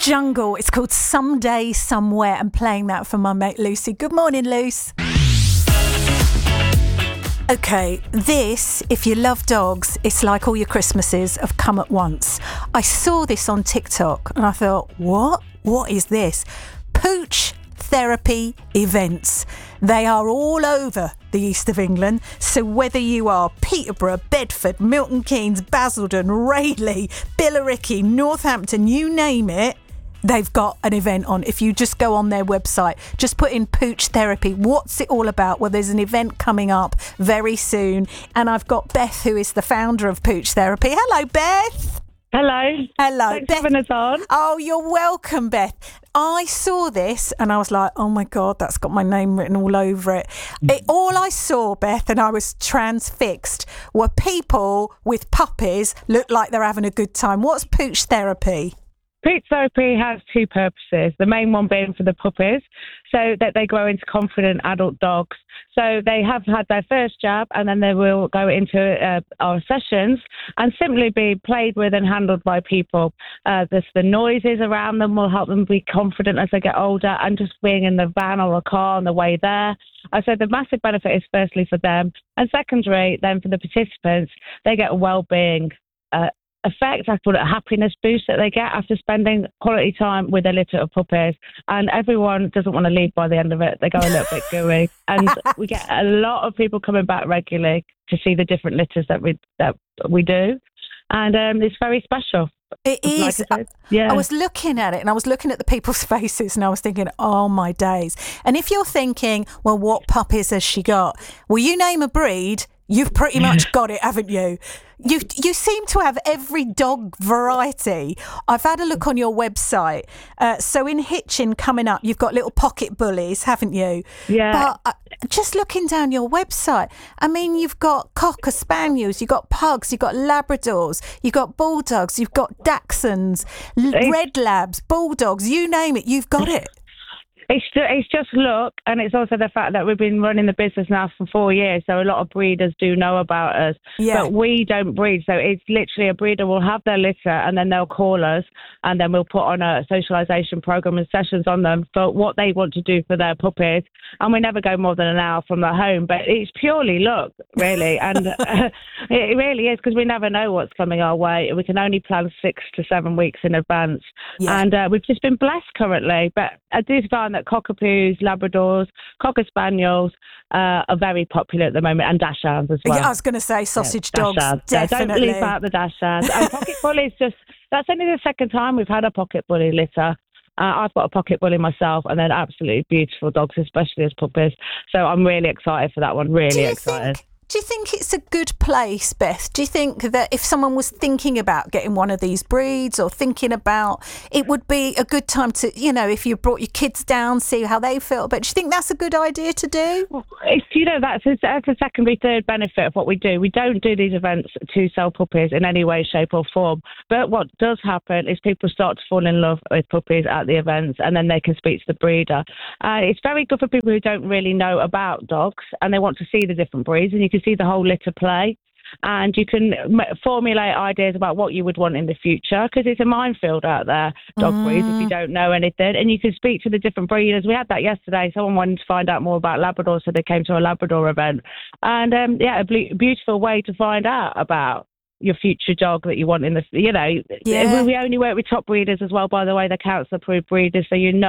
Jungle. It's called Someday, Somewhere. I'm playing that for my mate Lucy. Good morning, Luce. Okay, this, if you love dogs, it's like all your Christmases have come at once. I saw this on TikTok and I thought, what? What is this? Pooch therapy events. They are all over the east of England. So whether you are Peterborough, Bedford, Milton Keynes, Basildon, Rayleigh, Billericay, Northampton, you name it, they've got an event on. If you just go on their website, just put in Pooch Therapy. What's it all about? Well, there's an event coming up very soon. And I've got Beth, who is the founder of Pooch Therapy. Hello, Beth. Hello. Thanks for having us on. Oh, you're welcome, Beth. I saw this and I was like, oh my God, that's got my name written all over it. All I saw, Beth, and I was transfixed, were people with puppies look like they're having a good time. What's Pooch Therapy? Pooch Therapy has two purposes, the main one being for the puppies, so that they grow into confident adult dogs. So they have had their first jab and then they will go into our sessions and simply be played with and handled by people. The noises around them will help them be confident as they get older, and just being in the van or a car on the way there. So the massive benefit is firstly for them, and secondary then for the participants, they get a well-being effect. I call it a happiness boost that they get after spending quality time with a litter of puppies, and everyone doesn't want to leave by the end of it. They go a little bit gooey, and we get a lot of people coming back regularly to see the different litters that we do, and it's very special. It is. Yeah. I was looking at it and I was looking at the people's faces and I was thinking, oh my days. And if you're thinking, well, what puppies has she got? Well, you name a breed, you've pretty much got it, haven't you? You seem to have every dog variety. I've had a look on your website. So in Hitchin coming up, you've got little pocket bullies, haven't you? Yeah. But just looking down your website, I mean, you've got Cocker Spaniels, you've got Pugs, you've got Labradors, you've got Bulldogs, you've got Dachshunds, Red Labs, Bulldogs, you name it, you've got it. It's just look, and it's also the fact that we've been running the business now for 4 years, so a lot of breeders do know about us. Yeah. But we don't breed, so it's literally a breeder will have their litter and then they'll call us, and then we'll put on a socialisation program and sessions on them for what they want to do for their puppies. And we never go more than an hour from their home, but it's purely look, really, and it really is, because we never know what's coming our way. We can only plan 6 to 7 weeks in advance, and we've just been blessed currently. But I do find that Cockapoos, Labradors, Cocker Spaniels are very popular at the moment, and Dachshunds as well. I was going to say sausage dogs, definitely. Don't leave out the Dachshunds. And pocket bullies, that's only the second time we've had a pocket bully litter. I've got a pocket bully myself, and they're absolutely beautiful dogs, especially as puppies. So I'm really excited for that one, really excited. Do you think it's a good place, Beth? Do you think that if someone was thinking about getting one of these breeds or thinking about, it would be a good time to, if you brought your kids down, see how they feel? But do you think that's a good idea to do? That's a secondary, third benefit of what we do. We don't do these events to sell puppies in any way, shape or form. But what does happen is people start to fall in love with puppies at the events, and then they can speak to the breeder. It's very good for people who don't really know about dogs and they want to see the different breeds, and you can see the whole litter play, and you can formulate ideas about what you would want in the future, because it's a minefield out there, dog breeds, if you don't know anything. And you can speak to the different breeders. We had that yesterday. Someone wanted to find out more about Labrador, so they came to a Labrador event, and a beautiful way to find out about your future dog that you want in the, we only work with top breeders as well, by the way, the council approved breeders, so we've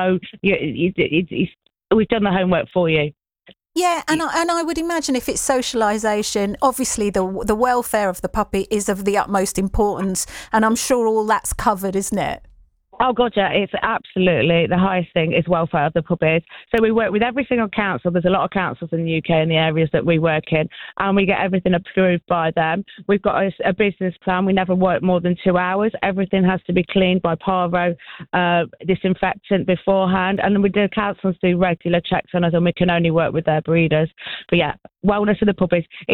done the homework for you. Yeah, and I would imagine if it's socialisation, obviously the welfare of the puppy is of the utmost importance, and I'm sure all that's covered, isn't it? Oh, God, yeah, it's absolutely the highest thing is welfare of the puppies. So we work with every single council. There's a lot of councils in the UK in the areas that we work in, and we get everything approved by them. We've got a business plan. We never work more than 2 hours. Everything has to be cleaned by Parvo, disinfectant beforehand, and the councils do regular checks on us, and we can only work with their breeders. But yeah, wellness of the puppies.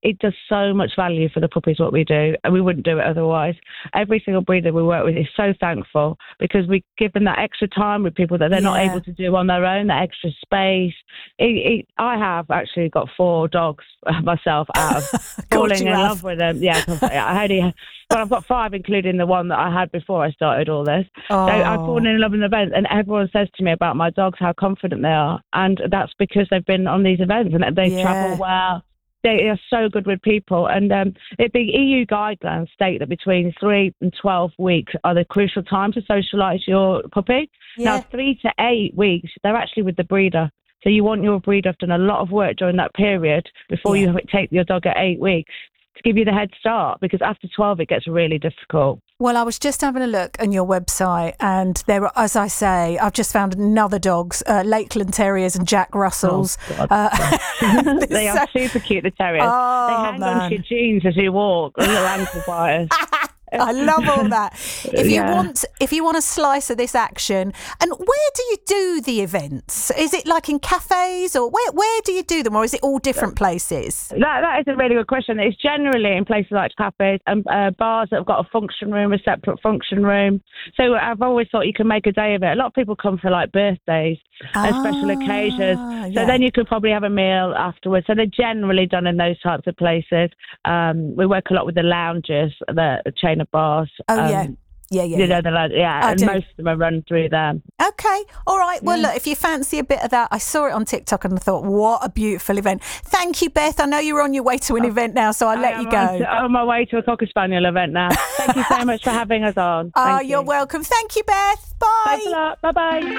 it does so much value for the puppies what we do, and we wouldn't do it otherwise. Every single breeder we work with is so thankful because we give them that extra time with people that they're not able to do on their own, that extra space. I have actually got 4 dogs myself out of falling in love with them. Yeah, I've got 5, including the one that I had before I started all this. So I've fallen in love with events, and everyone says to me about my dogs how confident they are, and that's because they've been on these events and they travel well. They are so good with people, and the EU guidelines state that between 3 and 12 weeks are the crucial time to socialise your puppy. Now, 3 to 8 weeks, they're actually with the breeder. So you want your breeder to have done a lot of work during that period before you take your dog at 8 weeks to give you the head start, because after 12 it gets really difficult. Well, I was just having a look on your website, and there are, as I say, I've just found another dogs, Lakeland Terriers and Jack Russells. They are super cute, the terriers. They hang on to your jeans as you walk, little ankle biters. I love all that. If you want a slice of this action, and where do you do the events? Is it like in cafes, or where do you do them, or is it all different places? That is a really good question. It's generally in places like cafes and bars that have got a function room, a separate function room. So I've always thought you can make a day of it. A lot of people come for like birthdays and special occasions. So then you could probably have a meal afterwards. So they're generally done in those types of places. We work a lot with the lounges, the chain of bars. And most of them are run through them. Okay, all right. Well, look, if you fancy a bit of that, I saw it on TikTok and I thought, what a beautiful event. Thank you, Beth. I know you're on your way to an event now, so I'll let you go. I'm on my way to a Cocker Spaniel event now. Thank you so much for having us on. You're welcome. Thank you, Beth. Bye. Thanks a lot. Bye-bye.